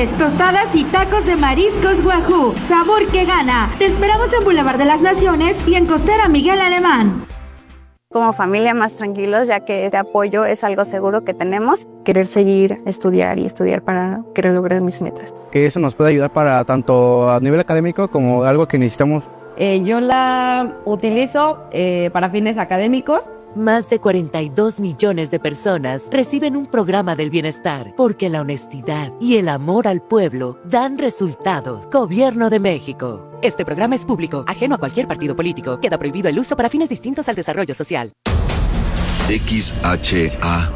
tamales, tostadas y tacos de mariscos Wahoo. Sabor que gana. Te esperamos en Boulevard de las Naciones y en Costera Miguel Alemán. Como familia más tranquilos, ya que este apoyo es algo seguro que tenemos. Querer seguir, estudiar para querer lograr mis metas. Que eso nos puede ayudar para tanto a nivel académico como algo que necesitamos. Yo la utilizo para fines académicos. Más de 42 millones de personas reciben un programa del bienestar porque la honestidad y el amor al pueblo dan resultados. Gobierno de México. Este programa es público, ajeno a cualquier partido político. Queda prohibido el uso para fines distintos al desarrollo social. XHACA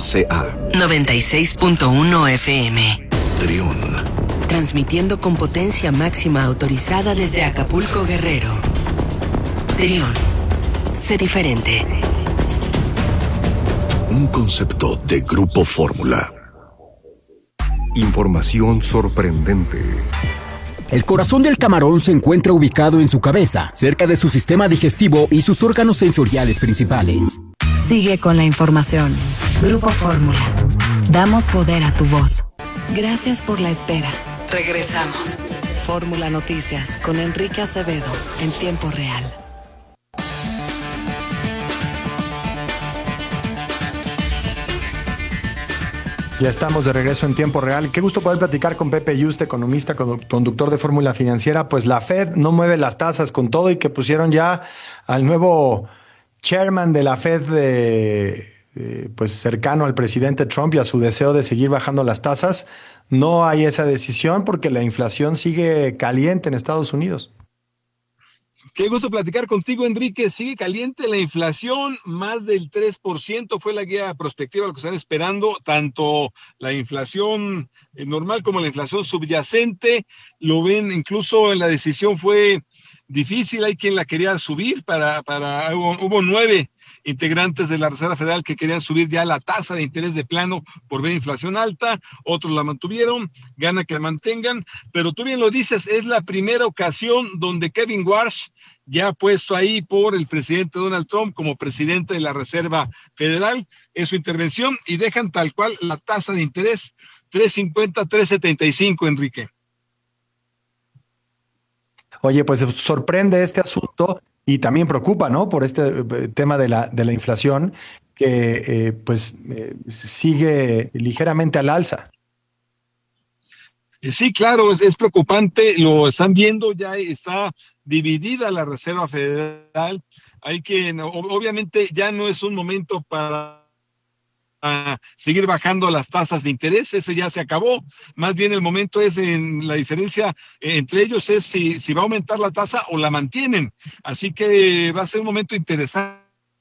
96.1 FM. Trión. Transmitiendo con potencia máxima autorizada desde Acapulco, Guerrero. Trión. Sé diferente. Un concepto de Grupo Fórmula. Información sorprendente. El corazón del camarón se encuentra ubicado en su cabeza, cerca de su sistema digestivo y sus órganos sensoriales principales. Sigue con la información. Grupo Fórmula. Damos poder a tu voz. Gracias por la espera. Regresamos. Fórmula Noticias con Enrique Acevedo en tiempo real. Ya estamos de regreso en tiempo real. Qué gusto poder platicar con Pepe Yuste, economista, conductor de Fórmula Financiera. Pues la Fed no mueve las tasas con todo y que pusieron ya al nuevo chairman de la Fed pues cercano al presidente Trump y a su deseo de seguir bajando las tasas. No hay esa decisión porque la inflación sigue caliente en Estados Unidos. Qué gusto platicar contigo, Enrique. Sigue caliente la inflación, más del 3% fue la guía prospectiva, lo que están esperando, tanto la inflación normal como la inflación subyacente. Lo ven, incluso la decisión fue difícil, hay quien la quería subir, hubo 9 integrantes de la Reserva Federal que querían subir ya la tasa de interés de plano por ver inflación alta, otros la mantuvieron, gana que la mantengan, pero tú bien lo dices, es la primera ocasión donde Kevin Warsh, ya puesto ahí por el presidente Donald Trump como presidente de la Reserva Federal, es su intervención y dejan tal cual la tasa de interés 3.50, 3.75, Enrique. Oye, pues sorprende este asunto y también preocupa, ¿no? Por este tema de la inflación que sigue ligeramente al alza. Sí, claro, es preocupante, lo están viendo, ya está dividida la Reserva Federal. Obviamente ya no es un momento para seguir bajando las tasas de interés, ese ya se acabó, más bien el momento es en la diferencia entre ellos es si va a aumentar la tasa o la mantienen, así que va a ser un momento interesante.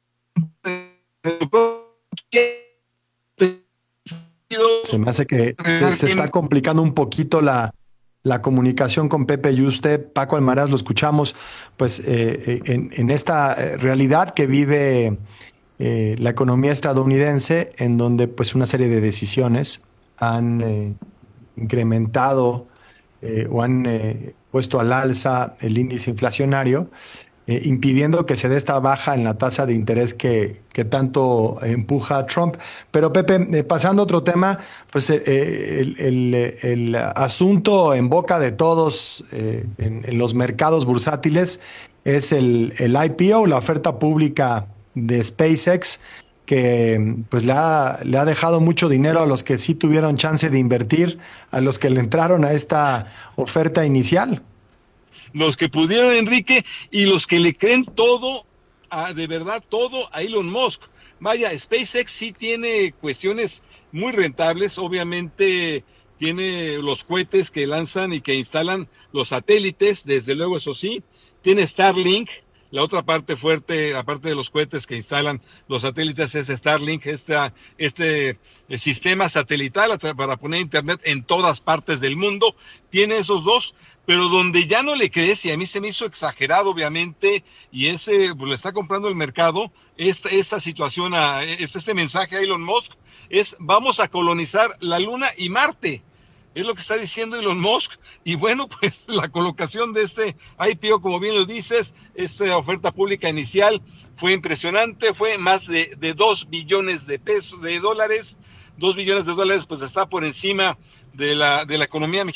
Se me hace que se está complicando un poquito la comunicación con Pepe Yuste. Paco Almaraz, lo escuchamos pues en esta realidad que vive la economía estadounidense, en donde pues una serie de decisiones han incrementado o han puesto al alza el índice inflacionario, impidiendo que se dé esta baja en la tasa de interés que tanto empuja a Trump. Pero Pepe, pasando a otro tema, pues el asunto en boca de todos en los mercados bursátiles es el IPO, la oferta pública de SpaceX, que pues le ha dejado mucho dinero a los que sí tuvieron chance de invertir, a los que le entraron a esta oferta inicial. Los que pudieron, Enrique, y los que le creen todo, de verdad todo a Elon Musk. Vaya, SpaceX sí tiene cuestiones muy rentables, obviamente tiene los cohetes que lanzan y que instalan los satélites, desde luego eso sí, tiene Starlink. La otra parte fuerte, aparte de los cohetes que instalan los satélites, es Starlink, este sistema satelital para poner internet en todas partes del mundo. Tiene esos dos, pero donde ya no le crees, y a mí se me hizo exagerado, obviamente, y pues le está comprando el mercado, esta situación, este mensaje a Elon Musk, es vamos a colonizar la Luna y Marte. Es lo que está diciendo Elon Musk, y bueno, pues la colocación de este IPO, como bien lo dices, esta oferta pública inicial fue impresionante, fue más de 2 billones de dólares, 2 billones de dólares, pues está por encima de la economía mexicana.